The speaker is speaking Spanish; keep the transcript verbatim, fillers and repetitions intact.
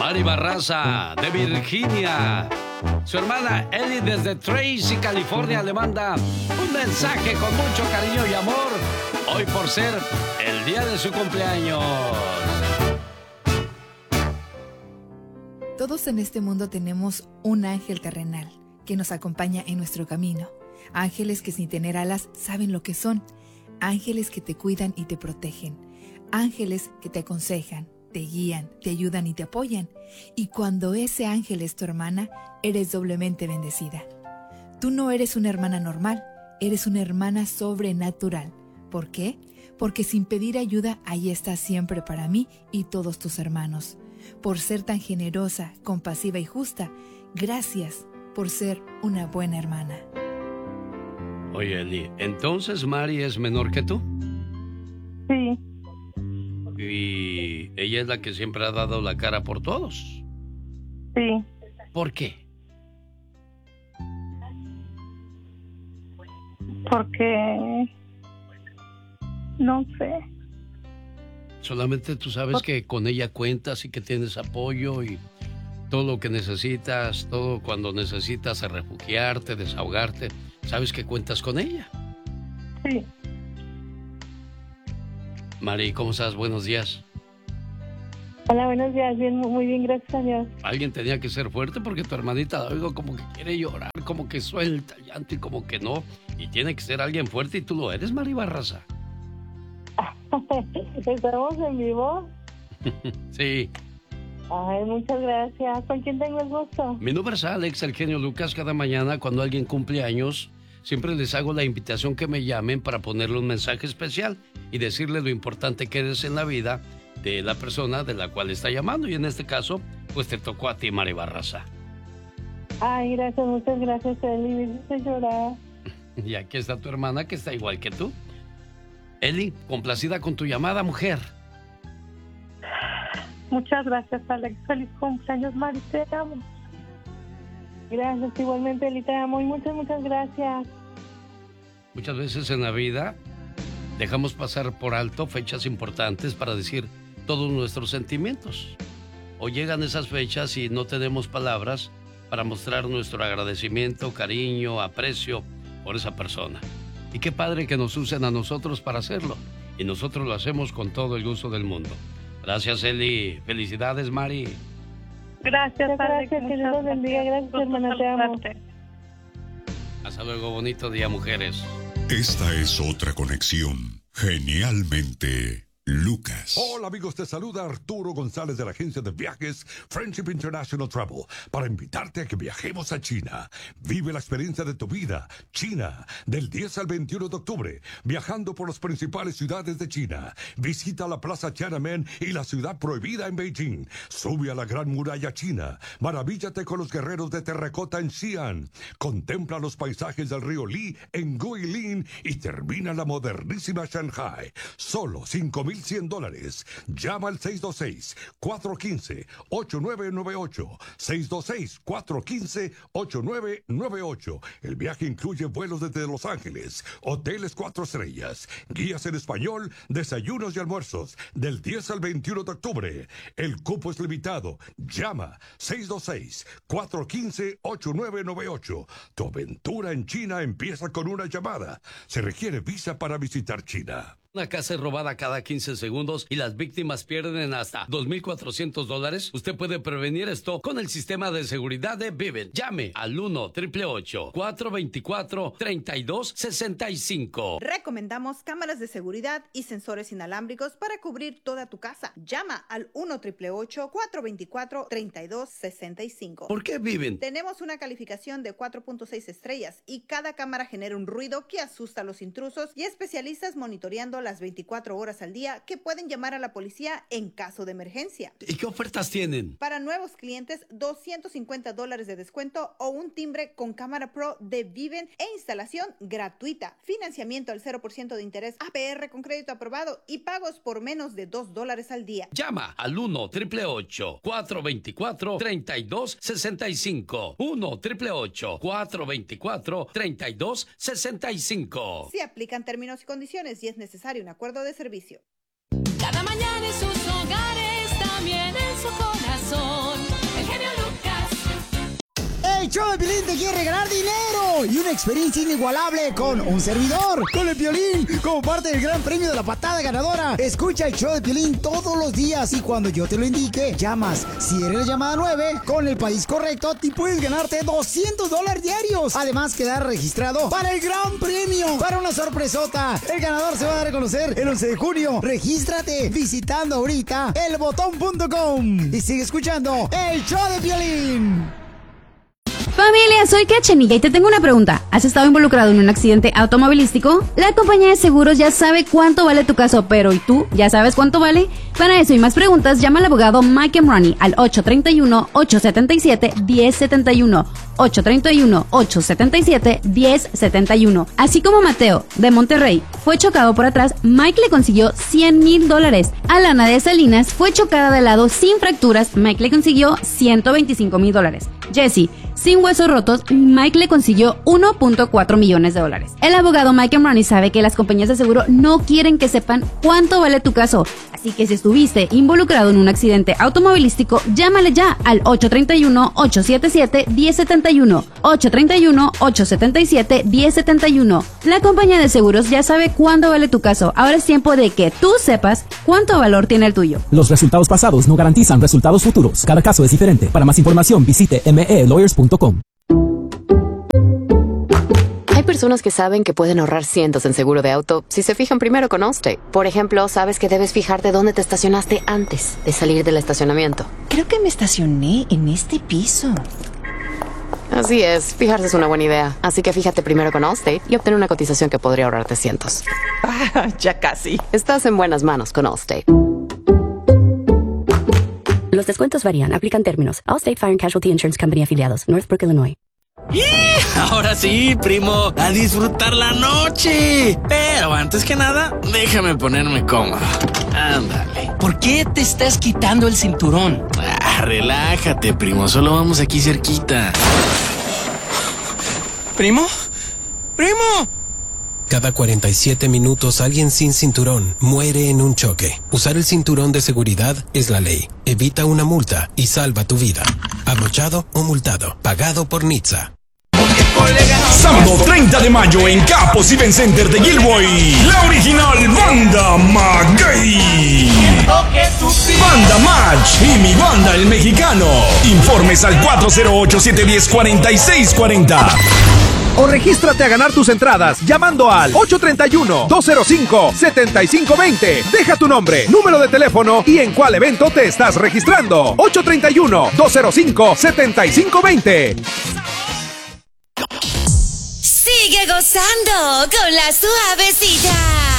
Mari Barraza, de Virginia. Su hermana Ellie desde Tracy, California, le manda un mensaje con mucho cariño y amor, hoy por ser el día de su cumpleaños. Todos en este mundo tenemos un ángel terrenal que nos acompaña en nuestro camino. Ángeles que sin tener alas saben lo que son. Ángeles que te cuidan y te protegen. Ángeles que te aconsejan, te guían, te ayudan y te apoyan. Y cuando ese ángel es tu hermana, eres doblemente bendecida. Tú no eres una hermana normal, eres una hermana sobrenatural. ¿Por qué? Porque sin pedir ayuda, ahí estás siempre para mí y todos tus hermanos. Por ser tan generosa, compasiva y justa, gracias por ser una buena hermana. Oye, Eli, ¿entonces Mari es menor que tú? Sí. Y ella es la que siempre ha dado la cara por todos. Sí. ¿Por qué? Porque... no sé. Solamente tú sabes que con ella cuentas y que tienes apoyo y todo lo que necesitas, todo cuando necesitas refugiarte, desahogarte, sabes que cuentas con ella. Sí. Mari, ¿cómo estás? Buenos días. Hola, buenos días. Bien, muy bien, gracias a Dios. Alguien tenía que ser fuerte porque tu hermanita la oigo como que quiere llorar, como que suelta el llanto y como que no. Y tiene que ser alguien fuerte y tú lo eres, Mari Barraza. ¿Estamos en vivo? Sí. Ay, muchas gracias. ¿Con quién tengo el gusto? Mi nombre es Alex, el genio Lucas. Cada mañana cuando alguien cumple años, siempre les hago la invitación que me llamen para ponerle un mensaje especial y decirle lo importante que eres en la vida de la persona de la cual está llamando. Y en este caso, pues te tocó a ti, Mari Barraza. Ay, gracias, muchas gracias, Eli. Me hiciste llorar. Y aquí está tu hermana que está igual que tú. Eli, complacida con tu llamada, mujer. Muchas gracias, Alex. Feliz cumpleaños, Mari. Te amo. Gracias, igualmente, Eli. Te amo y muchas, muchas gracias. Muchas veces en la vida dejamos pasar por alto fechas importantes para decir todos nuestros sentimientos. O llegan esas fechas y no tenemos palabras para mostrar nuestro agradecimiento, cariño, aprecio por esa persona. Y qué padre que nos usen a nosotros para hacerlo. Y nosotros lo hacemos con todo el gusto del mundo. Gracias, Eli. Felicidades, Mari. Gracias, Alex. Gracias, que Dios los bendiga. Gracias, hermana. Te amo. Hasta luego, bonito día, mujeres. Esta es otra conexión. Genialmente Lucas. Hola amigos, te saluda Arturo González de la agencia de viajes Friendship International Travel para invitarte a que viajemos a China. Vive la experiencia de tu vida. China, del diez al veintiuno de octubre, viajando por las principales ciudades de China. Visita la Plaza Tiananmen y la ciudad prohibida en Beijing. Sube a la Gran Muralla China. Maravíllate con los guerreros de terracota en Xi'an. Contempla los paisajes del río Li en Guilin y termina la modernísima Shanghai. Solo cinco mil cien dólares. Llama al seis dos seis, cuatro uno cinco, ocho nueve nueve ocho. seis dos seis, cuatro uno cinco, ocho nueve nueve ocho. El viaje incluye vuelos desde Los Ángeles, hoteles cuatro estrellas, guías en español, desayunos y almuerzos, del diez al veintiuno de octubre. El cupo es limitado. Llama seis dos seis, cuatro uno cinco, ocho nueve nueve ocho. Tu aventura en China empieza con una llamada. Se requiere visa para visitar China. Una casa es robada cada quince segundos y las víctimas pierden hasta dos mil cuatrocientos dólares. Usted puede prevenir esto con el sistema de seguridad de Vivint. Llame al uno, ocho ocho ocho, cuatro dos cuatro, tres dos seis cinco. Recomendamos cámaras de seguridad y sensores inalámbricos para cubrir toda tu casa. Llama al uno, ocho ocho ocho, cuatro dos cuatro, tres dos seis cinco. ¿Por qué Vivint? Tenemos una calificación de cuatro punto seis estrellas y cada cámara genera un ruido que asusta a los intrusos y especialistas monitoreando las veinticuatro horas al día que pueden llamar a la policía en caso de emergencia. ¿Y qué ofertas tienen? Para nuevos clientes, doscientos cincuenta dólares de descuento o un timbre con cámara pro de Vivint e instalación gratuita. Financiamiento al cero por ciento de interés, A P R con crédito aprobado y pagos por menos de dos dólares al día. Llama al uno, ocho ocho ocho, cuatro dos cuatro, tres dos seis cinco. uno, ocho ocho ocho, cuatro dos cuatro, tres dos seis cinco. Se aplican términos y condiciones y es necesario un acuerdo de servicio. Cada mañana en sus hogares, también en su corazón. show de Piolín te quiere regalar dinero y una experiencia inigualable con un servidor, con el Piolín, como parte del gran premio de la patada ganadora. Escucha el show de Piolín todos los días y cuando yo te lo indique, llamas. Si eres la llamada nueve, con el país correcto, te puedes ganarte doscientos dólares diarios. Además, quedar registrado para el gran premio, para una sorpresota. El ganador se va a dar a conocer el once de junio. Regístrate visitando ahorita el botón punto com y sigue escuchando el show de Piolín. Familia, soy Cachanilla y te tengo una pregunta. ¿Has estado involucrado en un accidente automovilístico? La compañía de seguros ya sabe cuánto vale tu caso, pero ¿y tú? ¿Ya sabes cuánto vale? Para eso y más preguntas, llama al abogado Mike Emrani al ocho tres uno, ocho siete siete, uno cero siete uno. ocho tres uno, ocho siete siete, uno cero siete uno. Así como Mateo, de Monterrey, fue chocado por atrás, Mike le consiguió cien mil dólares. Alana de Salinas fue chocada de lado sin fracturas, Mike le consiguió ciento veinticinco mil dólares. Jesse, sin huesos rotos, Mike le consiguió uno punto cuatro millones de dólares. El abogado Mike Emrani sabe que las compañías de seguro no quieren que sepan cuánto vale tu caso. Así que si estuviste involucrado en un accidente automovilístico, llámale ya al ocho tres uno, ocho siete siete, uno cero siete uno. ocho tres uno, ocho siete siete, uno cero siete uno. La compañía de seguros ya sabe cuánto vale tu caso. Ahora es tiempo de que tú sepas cuánto valor tiene el tuyo. Los resultados pasados no garantizan resultados futuros. Cada caso es diferente. Para más información, visite m e lawyers punto com. Hay personas que saben que pueden ahorrar cientos en seguro de auto si se fijan primero con Allstate. Por ejemplo, sabes que debes fijarte dónde te estacionaste antes de salir del estacionamiento. Creo que me estacioné en este piso. Así es, fijarse es una buena idea. Así que fíjate primero con Allstate y obtén una cotización que podría ahorrarte cientos. Ah, ya casi. Estás en buenas manos con Allstate. Los descuentos varían, aplican términos. Allstate Fire and Casualty Insurance Company afiliados, Northbrook, Illinois. ¡Y! Ahora sí, primo, a disfrutar la noche. Pero antes que nada, déjame ponerme cómodo. Ándale. ¿Por qué te estás quitando el cinturón? Ah, relájate, primo, solo vamos aquí cerquita. ¿Primo? ¡Primo! Cada cuarenta y siete minutos alguien sin cinturón muere en un choque. Usar el cinturón de seguridad es la ley. Evita una multa y salva tu vida. Abrochado o multado. Pagado por N H T S A. Sábado treinta de mayo en Capos Event Center de Gilboy, la original Banda Maguey. Banda Match y mi banda El Mexicano. Informes al cuatro cero ocho, siete uno cero, cuatro seis cuatro cero. O regístrate a ganar tus entradas llamando al ocho tres uno, dos cero cinco, siete cinco dos cero. Deja tu nombre, número de teléfono y en cuál evento te estás registrando. ocho tres uno, dos cero cinco, siete cinco dos cero. Sigue gozando con la suavecita.